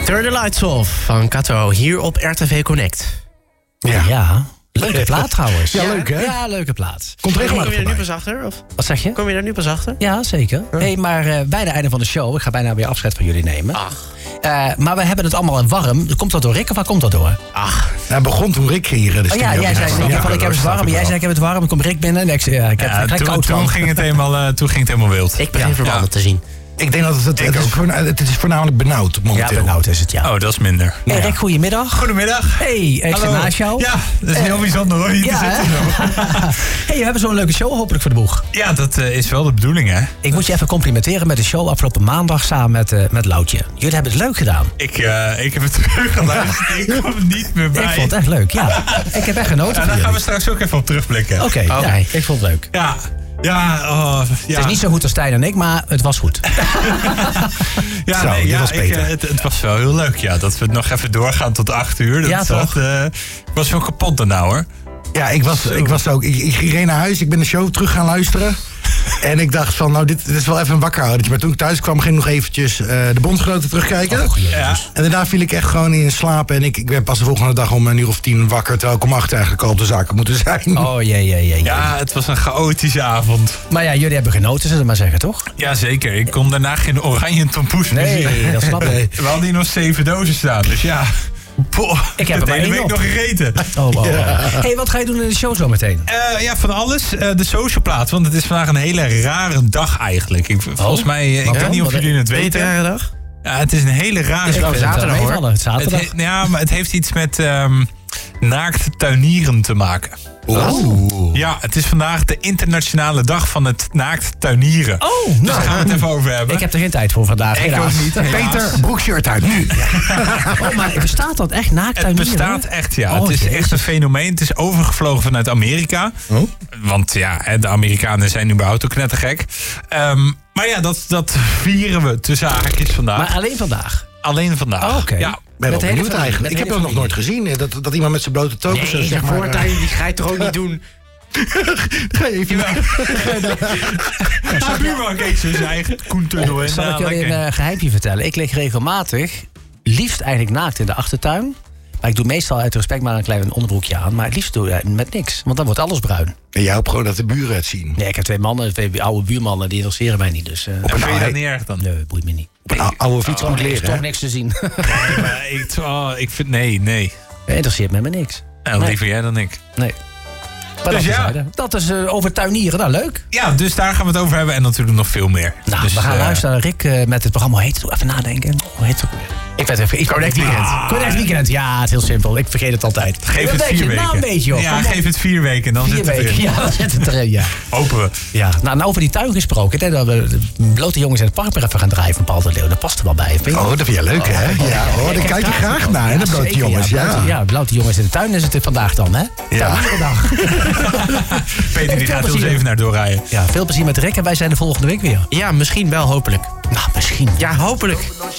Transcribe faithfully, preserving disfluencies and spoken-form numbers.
Turn the Lights Off van Kato hier op R T V Connect. Ja. ja. Leuke plaat trouwens. Ja, leuk hè? Ja, leuke plaat. Komt regelmatig Kom je er nu voorbij. pas achter? Of? Wat zeg je? Kom je er nu pas achter? Ja, zeker. Ja. Hey, maar uh, bijna het einde van de show. Ik ga bijna weer afscheid van jullie nemen. Ach. Uh, maar we hebben het allemaal warm. Komt dat door Rick of waar komt dat door? Ach. Hij begon toen Rick hier de Oh studio ja, jij zei binnenkwam. ja, van, ik heb het warm. Jij zei ik heb het warm. Dan komt Rick binnen. En ik zei ja, ik heb Ja, het gelijk toen, koud toen, van. ging het helemaal, uh, toen ging het helemaal wild. Ik begin Ja. verbanden Ja. te zien. Ik denk dat het, het, het, is, voorna- het is voornamelijk benauwd Ja, momenteel. benauwd is het, ja. Oh, dat is minder. Hey, Rick, goedemiddag. Goedemiddag. Hey, ik zit naast jou. Ja, dat is heel bijzonder hoor. Hier te Ja, zitten hè? zo. Hey, we hebben zo'n leuke show hopelijk voor de boeg. Ja, dat uh, is wel de bedoeling hè. Ik moet je even complimenteren met de show afgelopen maandag samen met, uh, met Loutje. Jullie hebben het leuk gedaan. Ik, uh, ik heb het teruggeluisterd. Ik kwam er niet meer bij. Ik vond het echt leuk, ja. Ik heb echt genoten Ja, van daar gaan we jullie. straks ook even op terugblikken. Oké, Oké. ja, ik vond het leuk. Ja, ja, oh, ja. Het is niet zo goed als Stijn en ik, maar het was goed. Ja, Zo, nee, dit ja, was ik, beter. uh, het, het was wel heel leuk, ja. Dat we nog even doorgaan tot acht uur. Dat, Ja, toch? Dat, uh, ik was wel kapot daarna, hoor. Ja, ik was, ik was ook. Ik, ik reed naar huis, ik ben de show terug gaan luisteren. En ik dacht van, nou, dit, dit is wel even een wakkerhoudertje. Maar toen ik thuis kwam, ging ik nog eventjes uh, de Bondsgenoten terugkijken. Och, jezus. Ja. En daarna viel ik echt gewoon in slaap. En ik, ik ben pas de volgende dag om een uur of tien wakker. Terwijl ik om acht eigenlijk al op de zaken moeten zijn. Oh, jee, jee, jee. Ja, het was een chaotische avond. Maar ja, jullie hebben genoten, zullen we maar zeggen, toch? Jazeker, ik kon daarna geen oranje tompoes meer zien. Nee, dat snap ik. We hadden hier nog zeven dozen staan, dus ja. Boah, Ik heb het er maar hele één week op. nog gegeten. Oh, oh, oh. Hey, wat ga je doen in de show zo meteen? Uh, ja, van alles. Uh, de socialplaat, want het is vandaag een hele rare dag eigenlijk. Ik, volgens mij, uh, ik Waarom? weet niet of Wat- jullie het Weet weten. je dag? Ja, het is een hele rare Ik vind het zaterdag, wel hoor. meevallen, het Het zaterdag. he- ja, maar het heeft iets met um, naakt tuinieren te maken. Oeh. Ja, het is vandaag de internationale dag van het naakt tuinieren. Oh, Dus nou. daar gaan we het even over hebben. Ik heb er geen tijd voor vandaag. Ik helaas. ook niet. helaas. Peter, broekshirt uit, nu. Oh, maar bestaat dat echt naakt Het tuinieren? bestaat echt, ja. Oh, het is jezus. echt een fenomeen. Het is overgevlogen vanuit Amerika. Oh. Want ja, hè, de Amerikanen zijn überhaupt ook knettergek. Um, maar ja, dat, dat vieren we tussen haakjes vandaag. Maar alleen vandaag? Alleen vandaag. Oh, oké. Ja. Ik ben Met wel de hele benieuwd familie, eigenlijk. met Ik de heb hele dat nog nooit gezien. hè, Dat, dat iemand met zijn blote tokus... Nee, zeg de maar, voortuin, die ga je toch ook niet doen? Ga je even Zijn buurman keek zo zijn eigen koentunnel in. Zal ik Ja, jullie lekker. een uh, geheimje vertellen? Ik lig regelmatig, liefst eigenlijk naakt in de achtertuin. Maar ik doe meestal uit respect maar een klein onderbroekje aan. Maar het liefst doe ik met niks, want dan wordt alles bruin. En jij hoopt gewoon dat de buren het zien. Nee, ik heb twee mannen, twee oude buurmannen, die interesseren mij niet. Dus uh, En vind je dat niet erg dan? nee, boeit me niet. Op een ou- oude fiets moet Er is leren, toch hè? niks te zien. Nee, maar ik, oh, ik vind... Nee, nee. Interesseert me maar niks. Nou, Nee. liever jij dan ik. Nee. Maar Dus dat, ja. ja. dat is uh, over tuinieren, nou leuk. Ja, dus daar gaan we het over hebben. En natuurlijk nog veel meer. Nou, dus, we gaan uh, luisteren naar Rick uh, met het programma. Hoe heet het? Doe even nadenken. Hoe heet het ook weer? Ik weet even. Connect Weekend. Connect Weekend. Ja, het is heel simpel. Ik vergeet het altijd. Geef Een het beetje, vier weken. Nou, een beetje, joh. Ja, Kom op. geef het vier weken. Dan Vier zit het weken. erin. Ja, dan zit het erin, ja. Hopen we. Ja, nou, nou over die tuin gesproken. Ik denk dat we de blote jongens in het park weer even gaan draaien van Paul de Leeuw. Dat past er wel bij. Vind je? Oh, dat vind je leuk, hè? Ja, hoor, daar kijk je graag naar, hè, de blote zeker, jongens. Ja, Ja. blote, ja, blote jongens in de tuin is het vandaag dan, hè? Ja. Tuinierendag. Peter die Veel gaat er plezier. even naar doorrijden. Ja, veel plezier met Rick en wij zijn de volgende week weer. Ja, misschien wel, hopelijk. Nou, misschien. Ja, hopelijk.